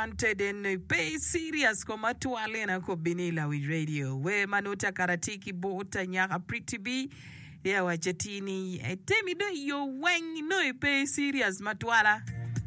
planted in pay serious koma tualena ko binila with radio we manuta karatiki bota nyaka pretty be ya wachatini temi do yo weng no pay serious matwala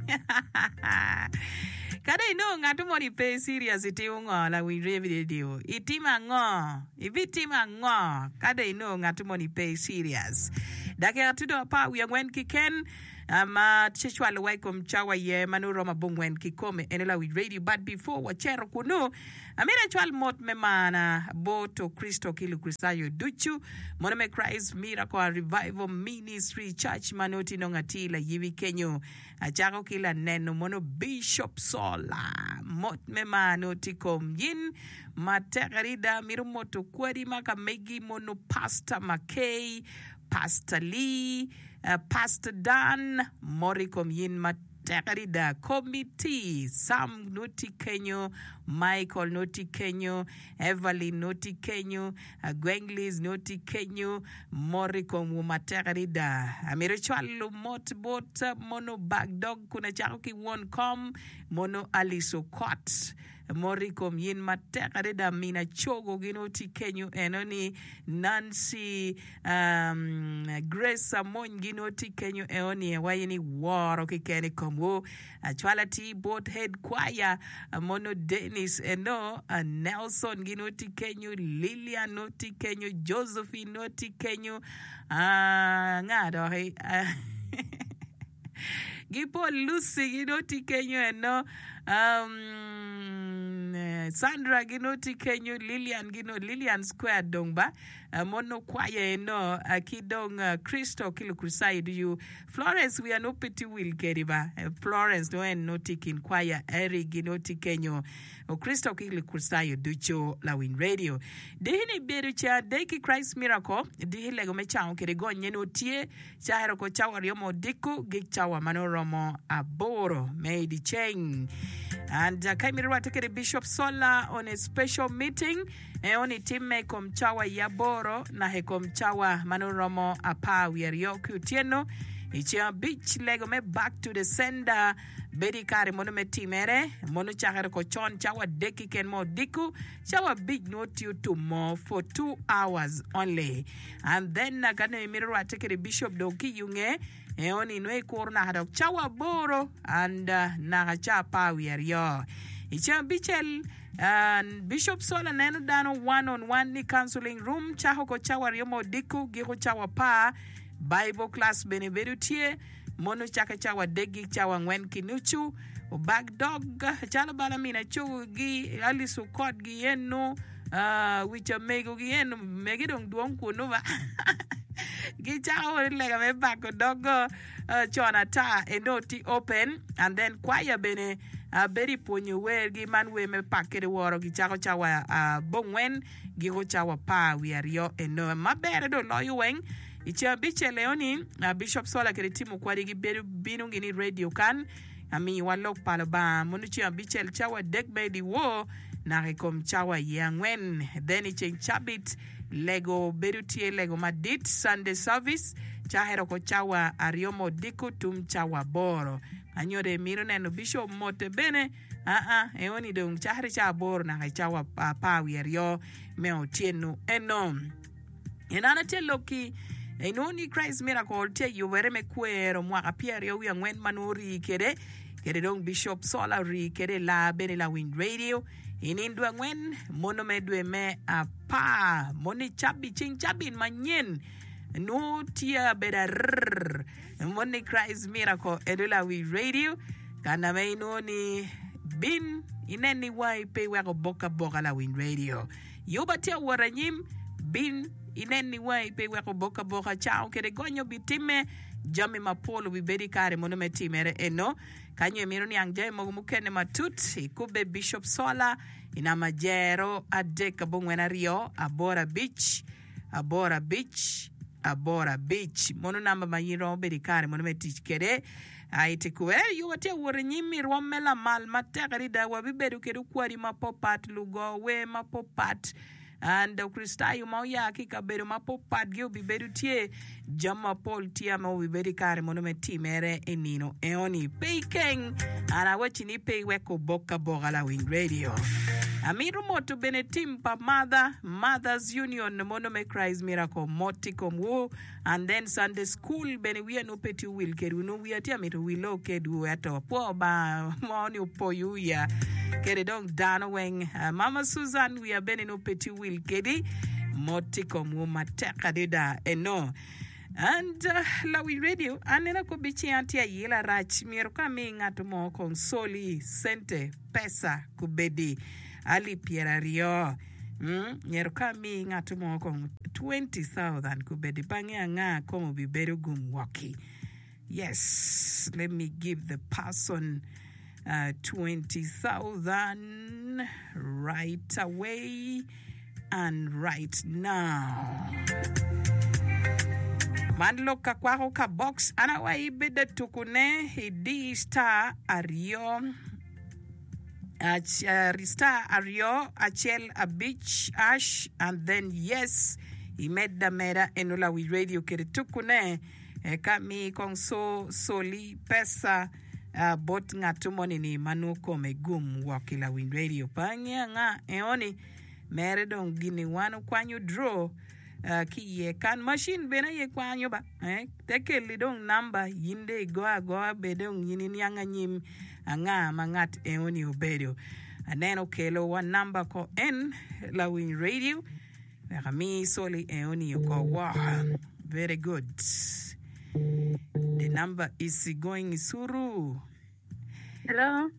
kada ino ngatu moni pay serious iti ungo la with radio itima ngo ibitima ngo kada ino ngatu moni pay serious dake atudo pa we ngwen kiken ama chichwalo waikom chawa ye manuro mabungwen kikome enela with radio but before wachero kuno amira chwal mot memana boto Kristo kilu kristayo duchu monome Christ Miracle Revival Ministry Church manoti nongatila yivi kenyo achako kila neno mono Bishop Sola mot memano tikom yin mategarida mirumoto kwari maka megi mono Pastor McKay Pastor Lee, Pastor Dan, Morikom Yin Mategarida Committee, Sam Noti Kenyo, Michael Noti Kenyo, Evelyn Noti Kenyo, Gwenglis Noti Kenyo, Morikom Mategarida, Amirichwalu Motbot, Mono Bagdog, Kuna Charoki Won Com, Mono Aliso Kot. Morikom yin mategarida mina chogo ginoti kenyo enoni Nancy Grace Amon ginoti kenyo eoni wayini waro kikeni komo achwala ti boat head choir mono Dennis eno Nelson ginoti kenyo Lilian noti kenyo Josephine noti kenyo ngado hey Gipo Lucy ginoti kenyo eno Sandra ginoti kenyo Lilian Square dongba mono choir eno kidong Kristo kilu crusade you Florence we are no pity will keriba Florence no en noti kin choir Eric ginoti kenyo o Kristo kilu crusade ducho la win radio dehini beru cha deki Christ Miracle dihile go mecha kere gonye no tie cha hero ko chawa yomo diku gik chawa manoromo aboro made cheng and Kaimirwa take the Bishop Sola on a special meeting on a team kom chawa yaboro na hekom chawa manoromo apa wieryoku tieno Ichia beach lego me back to the sender bedi kare mono me timere mono chakere ko chon chawa deki ken mo diku chawa big note you to more for 2 hours only and then nagane mirwa take the Bishop doki yunge eoni noe korna hadok chawa boro and nagachapa wieryo Ichia bichel and Bishop Sola neno dano one-on-one ni counseling room chaho ko chawa riomo diku giko chawa pa Bible class beneverutie mono chaka chawa degi chawa ngwen kinuchu o bag dog chala bala mina chu gi alisu kod gi eno wicha mego gi eno megidong duong kuno ba gi chawa lega me bag dog chona ta enoti open and then choir bene beri ponyo wer gi man we me pakere woro gi chawa bongwen gi go chawa pa we are yo eno mabere do loyo weng Ichia biche leoni Bishop Sola kere timu kwa digi binu ngini radio kan ami walok palaba munuchia biche chawa dek bedi wo na rekom chawa yangwen then iche chabit lego berutie lego madit Sunday service chahero ko chawa ariomo diku tum chawa boro anyore miro neno Bishop mote bene eoni dong chahre cha boro na chawa pa wieryo meo tienu enom enana teloki Enoni Christ Miracle te you were me kwero mwaka pierre yo ngwen manuri kere dong Bishop Sola ri kere la bene la win radio inindwa ngwen mono medwe me apa moni chabi ching chabin manyen no tia better moni Christ Miracle edela win radio kana me inoni bin ineni wai pe wako boka la win radio yobatia waranyim bin ineni wai pe wako boka chao kere gonyo bitime jami mapolo bibedi kare mono metimere eno kanyo emironi angje mogumukene matut ikube Bishop Sola ina majero adeka bongwena rio abora beach mono namba mayiro bedi kare mono metich kere aite kuwe yuwate wore nyimi romela mal mategarida wabibedu kedu kwari mapopat lugo we mapopat and Kristayo ma oya kika bedo mapopat gi obi bedo tie jama pol tia ma obi bedo kare mono me timere enino eoni pay king ana wachini pay weko boka boga la Wing Radio. Amiru moto bene team pa Mothers Union mono me Christ Miracle Moticom wo, and then Sunday school bene we no peti will kedu no we atia me to we lo kedu ato po ba moni po you ya kede dong dano weng Mama Susan we are bene no peti will kedi Moticom wo mateka deda eno. And Lawi Radio anena ko bichi antia yela rach miero kami ngato mo kong soli sente pesa kubedi ali pierario miero kami ngato mo kong 20,000 kubedi pange nga komo biberu gumwaki. Yes, let me give the person 20,000 right away and right now. Manloka kwako ka box ana wa ibede tukune hidi star ario star ario achel a beach ash, and then yes he made the mera enula we radio kere tukune kami kong soli pesa bot ngatumoni ni manuko megum wakila Wing Radio panya nga eoni mere dong gini wanu kwanyu draw ki ye kan machine bena ye kwanyo ba teke lidong number yinde goa bedong yini nyanga nyim anga mangat eoni obedo aneno kelo one number ko en la Wing Radio mi soli eoni ko wa very good. The number is going suru. Hello.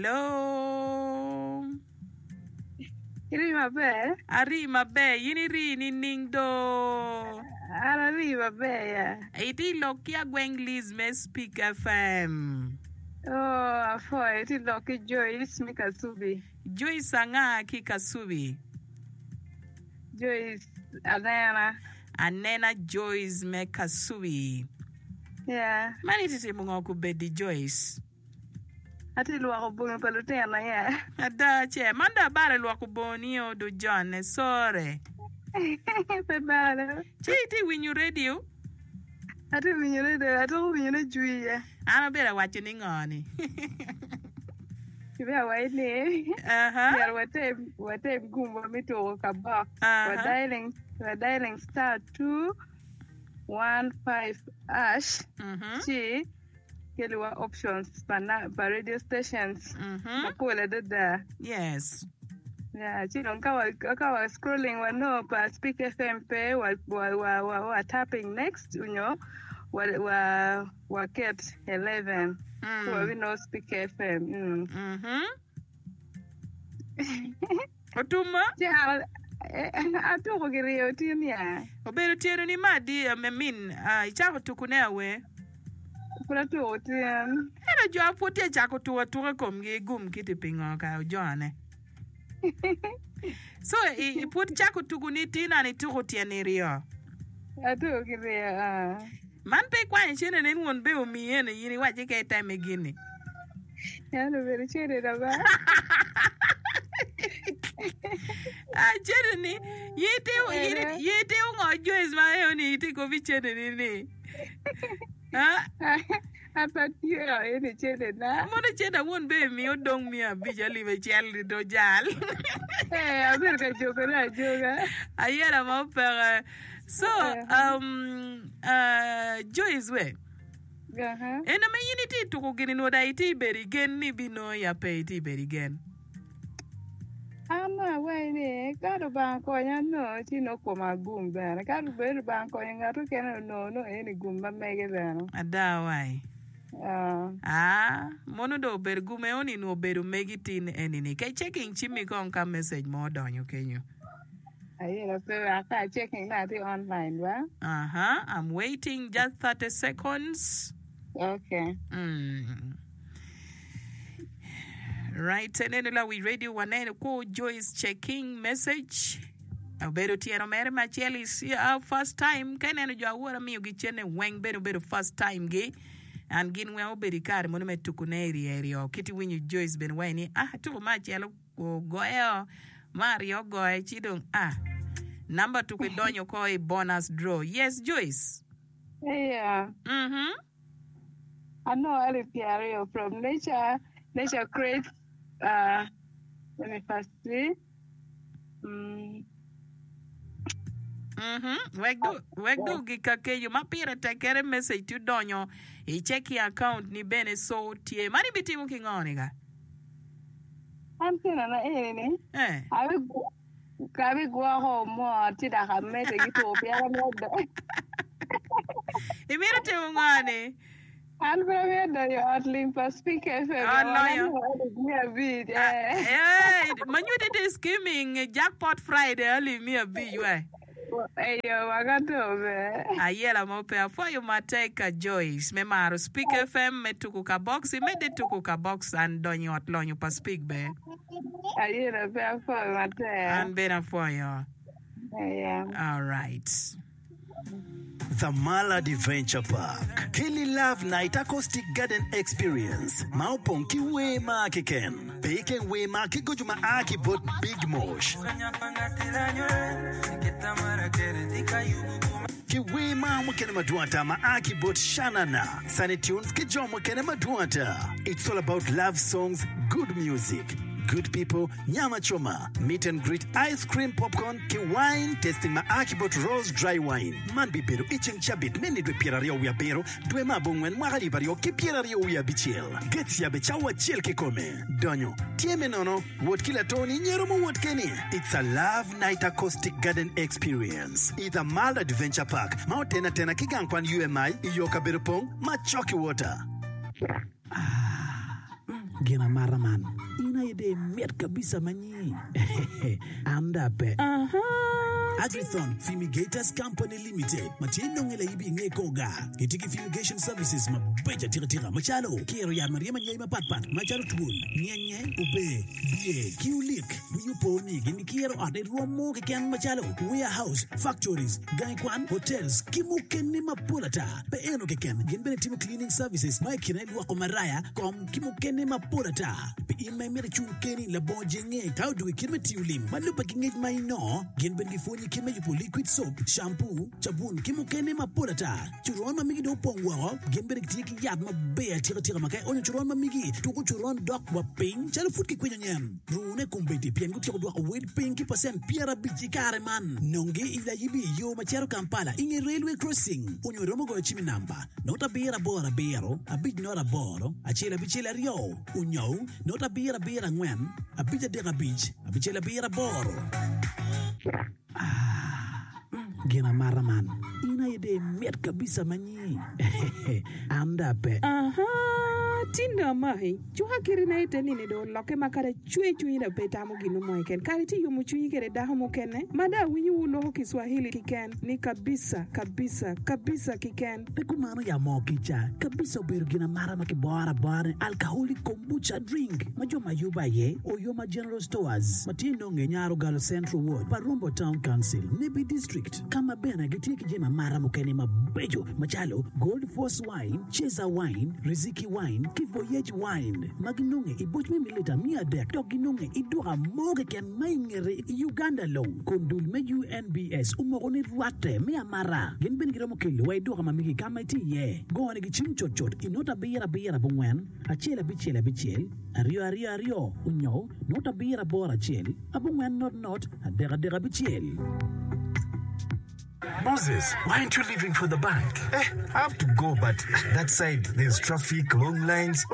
Ari mabe yini ri ni ningdo. Ari mabe ya. Iti lokia Gwenglis me Speak FM. Oh, afo iti loki Joyce mi Kasubi. Joyce anga ki Kasubi. Joyce Anena Joyce me Kasubi. Yeah. Mani titi mungo kubedi Joyce. Ati luwako boni palutena ya. Ada che manda bare luwako boni o do John sore. Pe bare. Che iti Winyu Radio. Ati Winyu Radio ato Winyu na jui ya. Ana bera wacho ni ngoni. Kibe waile. Yar wate gumbo mito ka box. We're dialing star 215 ash. Chi Keliwa options pa radio stations. Makula dada. Yes. Yeah, chino kawa scrolling wano pa Speak FM pe wa tapping next unyo wa get 11. Wa we know Speak FM. Otuma? Yeah. Atoko kirio tinia. Oberu tiero ni madi memin ichako tukunewe. Kuna tu tien. Era jo apote chako tuwa komgi gum kiti pingo ka jone. So I put chako tukuni tina ni tuko tieni rio. Atoko kirio. Man pe kwa nchene neni wonbe umiene yini waje ke time gini. Yano beri chere daba. Chere ni yete ungo Joyce ma yoni yiti ko vichere ni. Apa tiyo ene chere na. Mona chere won be mi odong mi abija live chel do jal. Aber ka joga. Ayera ma pere. So Joyce we. Ena me yiniti to ko gini no da iti berigen ni bino ya pe iti berigen. Ana wene kado banko no chino koma gumba kado beru banko ngato kena no eni gumba mege bano adawai mono do bergume oni no beru megitin enini ke checking chimi kon ka message mo donyo kenyo ayera pe aka checking na ti online wa I'm waiting just 30 seconds. Okay. Right, and then we radio one and call Joyce checking message. Better tiano mere macheli see first time can and you are me gichene wang better first time gay and gin we obedi kar mono me tukuneri area kiti winyu Joyce ben wani to machelo go Mario go chidong Number to donyo ko a bonus draw. Yes, Joyce. Yeah. I know Alice Piario from Nature Creates. Let me first see. Wegdu gikakeyo mapira tekere message to donyo e check your account ni bene so tie mani bitimu kingone ga. Antena na ni. Kabi gwa ho mo tida hamete gitu piara moda. Imira te ngane. Alvera meda yo atlimpa speak FM. Manyu de skimming jackpot Friday early me a be you. Ayo wagatobe. Ayela mope for you mateka Joyce. Me maro speak FM me tuku ka box me de tuku ka box and donyo atlonyo pa speak be. Ayela be for mate. And better for you. Yeah. All right. The Malad Adventure Park. Kili Love Night Acoustic Garden Experience. Mauponki we makiken. Bacon we makigujuma aki bot Big Mosh. Kiwe ma mukene maduata ma aki bot Shanana. Sanitunes kijomo kene maduata. It's all about love songs, good music, good people, nyama choma, meet and greet, ice cream, popcorn, ki wine, tasting ma akibot rose dry wine. Man bibero itching chabit, meni dwe pirario uya bero, dwe mabungwen mwagari bario ki pirario uya bichil. Gets ya bechawa chil kikome. Donyo, tieme nono, wot kila toni, nyeromo wot keni. It's a love night acoustic garden experience. Either Malad Adventure Park, Mautena tena kigankwan UMI, iyoka berupong, machoki water. Gina maraman. Ina ide met kabisa manyi. Amdape. Agrithon Fumigators Company Limited. Machino ngela ibi ngekoga. Kitiki Fumigation Services mabeja tira machalo. Kero ya Maria manyai mapatpat. Machalo tubun. Nyenye ube. Bie. Kiulik. Muyuponi. Gini kiero ade ruamo kekian machalo. Warehouse. Factories. Gaikwan. Hotels. Kimukeni mapulata. Peeno keken. Ginbene timu cleaning services. Maikina ilwa komaraya. Kom kimukeni mapulata. Pe inmai mere chukeni labo jenge. Tau duwe kirme tiulim. Malupa kingej maino. Ginbene gifoni kime yupo liquid soap, shampoo, chabun, kimukene mapolata. Churon mamigi do pongwa, gembere tiki yad mabea tira makai, onyo churon mamigi, tuku churon dok waping, chalo futki kwenye nyem. Rune kumbeti, piangu tiko duwa wed pinki pasen, piara bichi kare man. Nonge ila yibi, yo machero Kampala, inge railway crossing. Onyo romo go chimi namba. Nota bera bora bero, a bit nora boro, a chela bichela rio. Unyo, nota bera ngwen, a bit dega beach, a bichela bera boro. Gina maraman. Ina ide met kabisa manyi. Amdape. Tinda mai. Chuha kirina ite nini do loke makare chue ina petamu ginu moiken. Kariti yumu chui kere daho mokene. Mada winyu uno Kiswahili kiken. Ni kabisa kiken. Pekumano ya mokicha. Kabisa ubiru gina marama kibora alcoholic kombucha drink. Majo mayuba ye. Oyoma General Stores. Matino ngenyaro Galo Central Ward. Parumbo Town Council. Nibi District. Kama bena gitiki jema marama kene mabejo. Machalo. Gold Force Wine. Cheza Wine. Riziki Wine. Kivoyage Wine. Maginunge ibochme milita mia dek. Toginunge idura moge ken maingere Uganda long. Kondul me UNBS. Umoroni ruate mea mara. Gen ben giromo kilo wa idura mamigi kama iti ye. Go anegi chimchochot. Inota bira bungwen. Achela bichel. Ario. Unyo. Nota bira bora chel. Abungwen not. Adera bichel. Moses, why aren't you leaving for the bank? I have to go, but that side, there's traffic, long lines.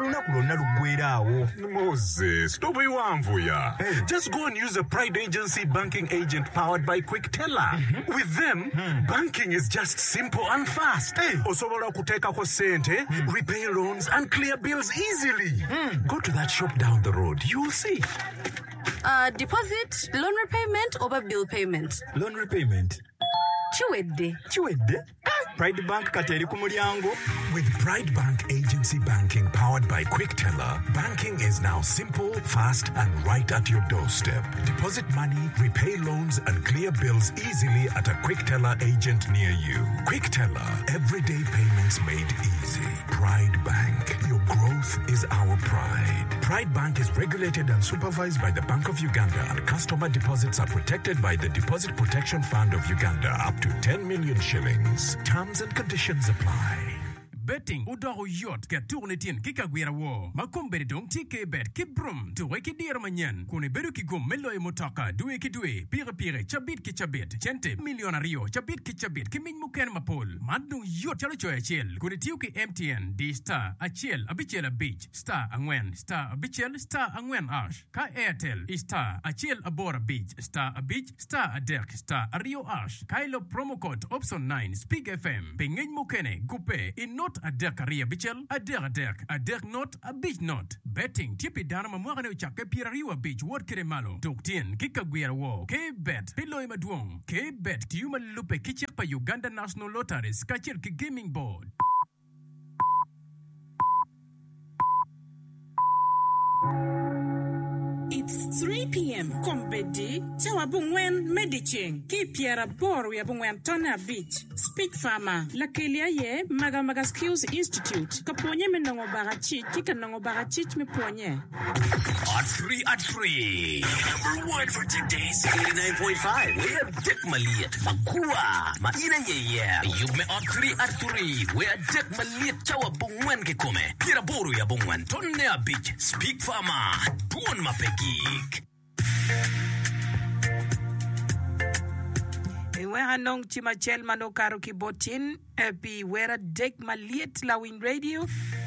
Moses, don't be one for ya. Just go and use a Pride Agency banking agent powered by Quick Teller. With them, banking is just simple and fast. Osobola kuteka kwa sente, repay loans, and clear bills easily. Go to that shop down the road. You'll see. Deposit, loan repayment, or bill payment? Loan repayment. Chiwedde. Pride Bank kateri kumulyango. With Pride Bank Agency Banking powered by Quick Teller, banking is now simple, fast, and right at your doorstep. Deposit money, repay loans, and clear bills easily at a Quick Teller agent near you. Quick Teller, everyday payments made easy. Pride Bank, Your growth is our pride. Pride Bank is regulated and supervised by the Bank of Uganda, and customer deposits are protected by the Deposit Protection Fund of Uganda up to 10 million shillings. Terms and conditions apply. Betting udaro yacht ke tournetin ki kagwira wo makombere dong tike bet ki brum to ki dir manyen kone beru ki gom melo e motaka duwe ki duwe pire chabit ki chabit chente milionario chabit ki min muken mapol madung yacht chalo choya chel kone tiu ki MTN di star achiel abichel a beach star angwen star abichel star angwen ash ka Airtel star achiel abora beach star a beach star a derk star a rio ash kailo promo code option 9 speak FM pengen mukene gupe in not a derk a ria bichel a derk not a beach not betting tipi dana mamwagane uchake pira riwa beach word kere malo toktien kika gwira wo ke bet pilo ima duong ke bet tiuma lupe kichir pa Uganda National Lotteries kachir ki gaming board. It's 3 p.m. Kombedi, Chawabungwen Mediching, Kipiara Boru Yabungwen Tona Beach, Speak Farmer, Lakelia Ye, Maga Skills Institute, Kaponye Menongo Barachi, Kikanongo Barachich me Ponye. At 3. Number 1 for today's 89.5. We're Dick Maliat, Makua, Maina Ye, Yume at 3. We're Dick Maliat, Chawabungwen Kikome, Piraboru Yabungwen Tona Beach, Speak Farmer, Tuon Mapekik. Ewe hanong chimachel manokaro kibotin epi wera dek maliet la win radio.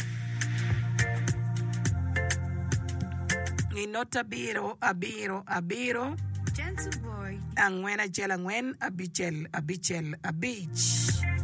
Inota abiro. Gentle boy. Angwen abichel a beach.